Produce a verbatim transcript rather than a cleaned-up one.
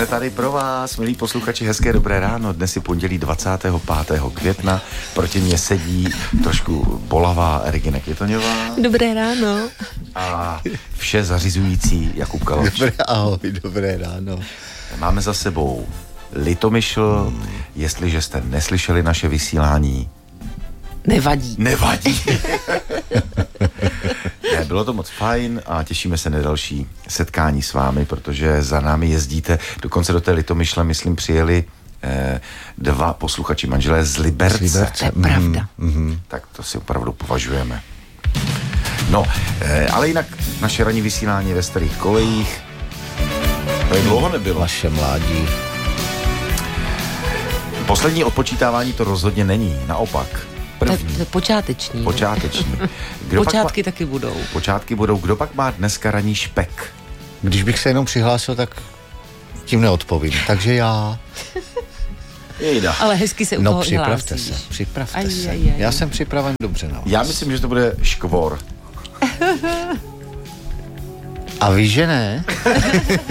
Jsme tady pro vás, milí posluchači, hezké dobré ráno. Dnes je pondělí dvacátého pátého května. Proti mně sedí trošku bolavá Regina Květoňová. Dobré ráno. A vše zařizující Jakub Kaloč. Dobré, ahoj, dobré ráno. Máme za sebou Litomyšl. Hmm. Jestliže jste neslyšeli naše vysílání, Nevadí. Nevadí. Ne, bylo to moc fajn a těšíme se na další setkání s vámi, protože za námi jezdíte. Dokonce do té Litomyšle, myslím, přijeli eh, dva posluchači manželé z Liberce. Z Liberce. To je pravda. Mm-hmm. Tak to si opravdu považujeme. No, eh, ale jinak naše ranní vysílání ve starých kolejích. To je dlouho nebylo. Vaše mládí. Poslední odpočítávání to rozhodně není, naopak. První. Tak počáteční. Počáteční. Kdo Počátky má... taky budou. Počátky budou. Kdo pak má dneska ranní špek? Když bych se jenom přihlásil, tak tím neodpovím. Takže já. Jejda. Ale hezky se u no, toho připravte hlásíš. se, připravte aj, se. Aj, aj. Já jsem připraven dobře na vás. Já myslím, že to bude škvor. A víš, že ne?